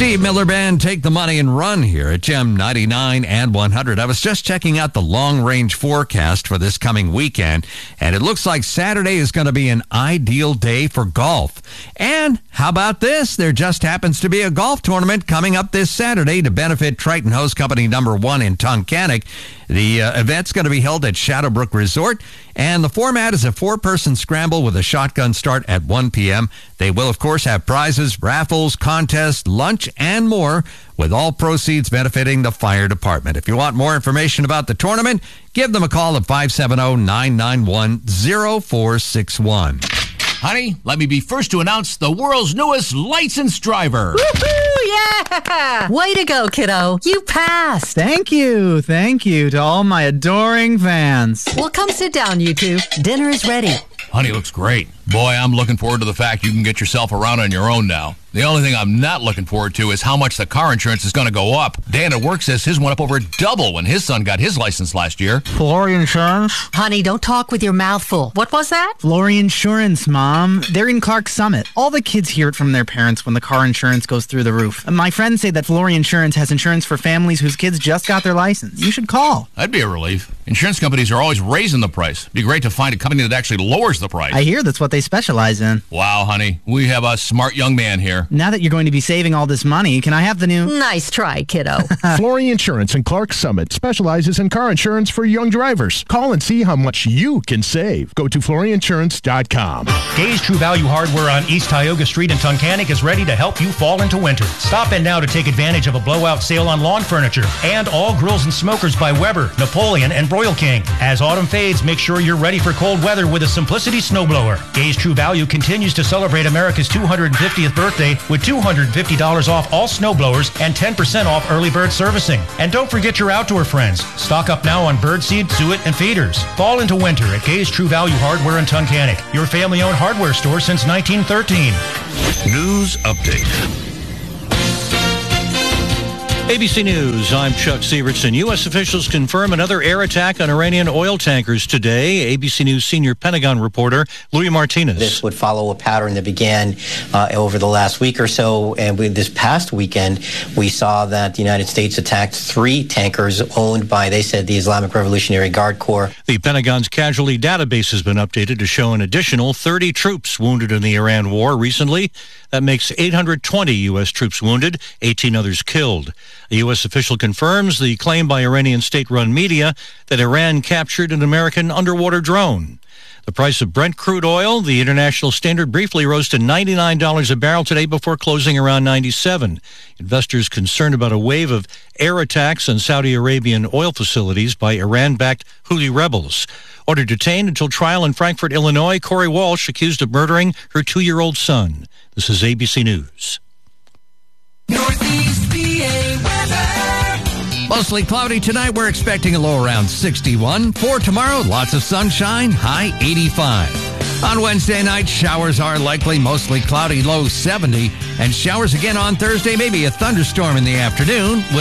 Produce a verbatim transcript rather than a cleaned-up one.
Steve Miller Band, Take the Money and Run here at Gem ninety-nine and one hundred. I was just checking out the long-range forecast for this coming weekend, and it looks like Saturday is going to be an ideal day for golf. And how about this? There just happens to be a golf tournament coming up this Saturday to benefit Triton Hose Company number one in Tunkhannock. The uh, event's going to be held at Shadowbrook Resort, and the format is a four-person scramble with a shotgun start at one p.m. They will, of course, have prizes, raffles, contests, lunch, and more, with all proceeds benefiting the fire department. If you want more information about the tournament, give them a call at five seven zero, nine nine one, zero four six one. Honey, let me be first to announce the world's newest licensed driver. Woohoo! Yeah! Way to go, kiddo. You passed. Thank you. Thank you to all my adoring fans. Well, come sit down, you two. Dinner is ready. Honey looks great. Boy, I'm looking forward to the fact you can get yourself around on your own now. The only thing I'm not looking forward to is how much the car insurance is going to go up. Dan at work says his went up over double when his son got his license last year. Flory Insurance? Honey, don't talk with your mouth full. What was that? Flory Insurance, Mom. They're in Clark Summit. All the kids hear it from their parents when the car insurance goes through the roof. My friends say that Flory Insurance has insurance for families whose kids just got their license. You should call. That'd be a relief. Insurance companies are always raising the price. It'd be great to find a company that actually lowers the price. I hear that's what they specialize in. Wow, honey. We have a smart young man here. Now that you're going to be saving all this money, can I have the new... Nice try, kiddo. Flory Insurance in Clark Summit specializes in car insurance for young drivers. Call and see how much you can save. Go to flory insurance dot com. Gay's True Value Hardware on East Tioga Street in Tunkhannock is ready to help you fall into winter. Stop in now to take advantage of a blowout sale on lawn furniture and all grills and smokers by Weber, Napoleon, and Broil King. As autumn fades, make sure you're ready for cold weather with a Simplicity snowblower. Gay's True Value continues to celebrate America's two hundred fiftieth birthday with two hundred fifty dollars off all snowblowers and ten percent off early bird servicing. And don't forget your outdoor friends. Stock up now on birdseed, suet, and feeders. Fall into winter at Gay's True Value Hardware in Tunkhannock, your family-owned hardware store since nineteen thirteen. News update. A B C News, I'm Chuck Sievertson. U S officials confirm another air attack on Iranian oil tankers today. A B C News senior Pentagon reporter Louis Martinez. This would follow a pattern that began uh, over the last week or so. And we, this past weekend, we saw that the United States attacked three tankers owned by, they said, the Islamic Revolutionary Guard Corps. The Pentagon's casualty database has been updated to show an additional thirty troops wounded in the Iran war recently. That makes eight hundred twenty U S troops wounded, eighteen others killed. A U S official confirms the claim by Iranian state-run media that Iran captured an American underwater drone. The price of Brent crude oil, the international standard, briefly rose to ninety-nine dollars a barrel today before closing around ninety-seven. Investors concerned about a wave of air attacks on Saudi Arabian oil facilities by Iran-backed Houthi rebels. Ordered detained until trial in Frankfort, Illinois, Corey Walsh accused of murdering her two-year-old son. This is A B C News. Northeast P A weather. Mostly cloudy tonight. We're expecting a low around sixty-one. For tomorrow, lots of sunshine, high eighty-five. On Wednesday night, showers are likely, mostly cloudy, low seventy. And showers again on Thursday, maybe a thunderstorm in the afternoon.